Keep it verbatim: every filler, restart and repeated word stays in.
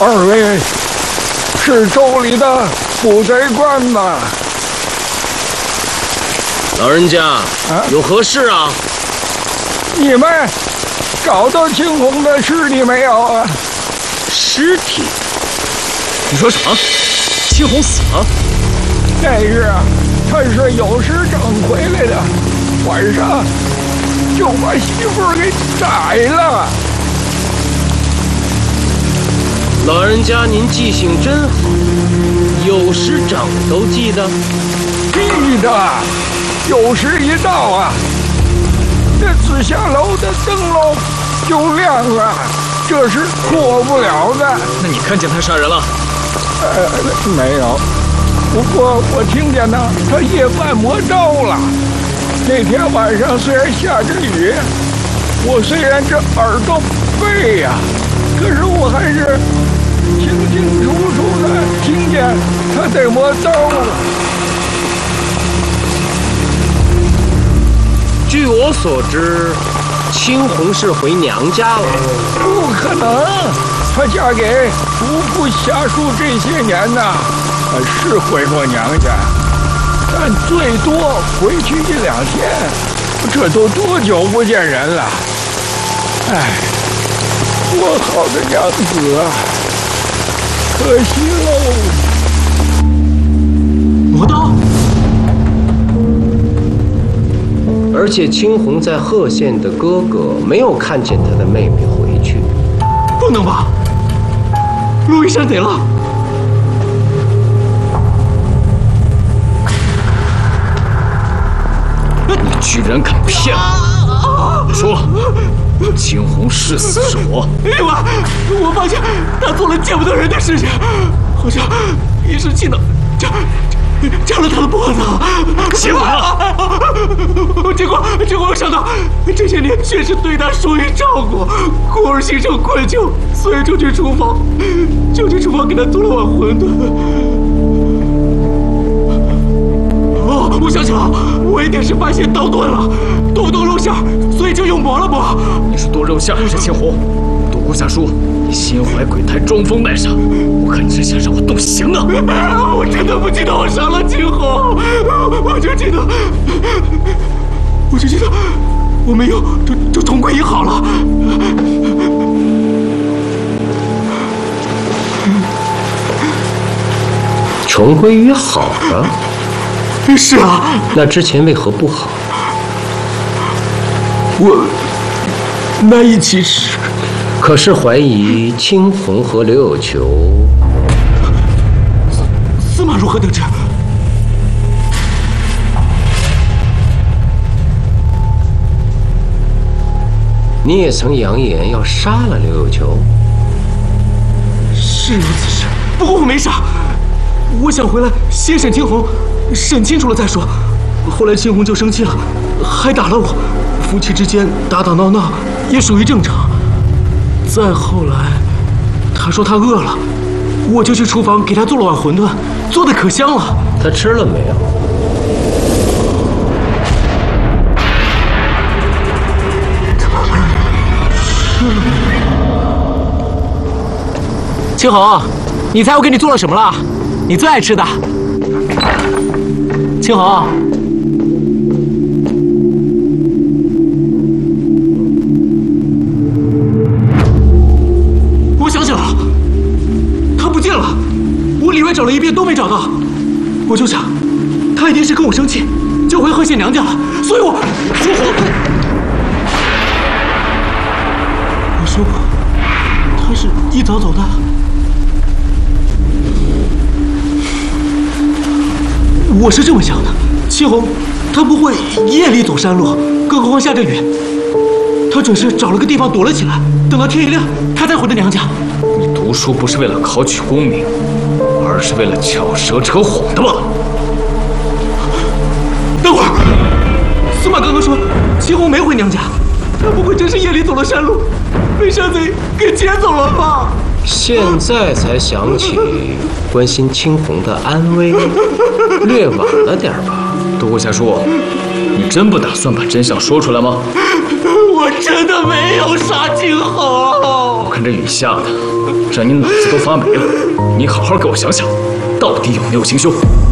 二位是州里的捕贼官吗？ 老人家，啊、有何事啊？ 你们找到青红的尸体没有啊？ 尸体？你说什么？青红死了？ 那日啊，他是有事正回来的，晚上就把媳妇儿给宰了。 老人家，您记性真好，酉时整都记得。 记得，酉时一到啊，这紫霞楼的灯笼就亮了，这是过不了的。 那你看见他杀人了？ 呃，没有。不过我听见呢，他夜半魔招了。那天晚上虽然下着雨，我虽然这耳朵背呀、啊，可是我还是清清楚楚的听见他在磨刀了。 据我所知，青红是回娘家了。 不可能，她嫁给主仆侠庶这些年呐。是回过娘家，但最多回去一两天，这都多久不见人了？哎，多好的娘子啊，可惜喽。 磨刀。而且青红在贺县的哥哥没有看见他的妹妹回去。 不能吧？陆一山得了。 你居然敢骗我！说，青红是死是活？ 另外，我发现他做了见不得人的事情，好像一时气恼，掐掐了他的脖子。 结果呢？ 结果结果我想到这些年确实对他疏于照顾，故而心生愧疚，所以就去厨房，就去厨房给他做了碗馄饨。哦，我想起了，我一定是发现刀钝了，剁不动肉馅，所以就用磨了磨。 你是剁肉馅还是青红？独孤下书，你心怀鬼胎，装疯卖傻，我看你是想让我动刑啊！ 我真的不记得我杀了青红，我就记得，我就记得我没有就就重归于好了。 重归于好了？ 是啊。 那之前为何不好？ 我难以启齿。 可是怀疑青红和刘有求。 司马如何得知？ 你也曾扬言要杀了刘有求。 是如此事，不过我没杀。我想回来先审青红，审清楚了再说。后来青红就生气了，还打了我。夫妻之间打打闹闹也属于正常。再后来，他说他饿了，我就去厨房给他做了碗馄饨，做的可香了。 他吃了没有？ 吃了。青红，你猜我给你做了什么了？你最爱吃的。青红。我想起来了，他不见了，我里外找了一遍都没找到。我就想，他一定是跟我生气，就回贺县娘家了，所以我说谎。我说过，他是一早走的。我是这么想的，青红，他不会夜里走山路，更何况下着雨，他准是找了个地方躲了起来，等到天一亮，他再回的娘家。 你读书不是为了考取功名，而是为了巧舌扯谎的吧？ 等会儿，司马刚刚说青红没回娘家，他不会真是夜里走了山路，被山贼给劫走了吧？ 现在才想起关心青红的安危，略晚了点吧？独孤下书，你真不打算把真相说出来吗？ 我真的没有杀青红。 我看看这雨下的，让你脑子都发霉了。你好好给我想想，到底有没有行凶？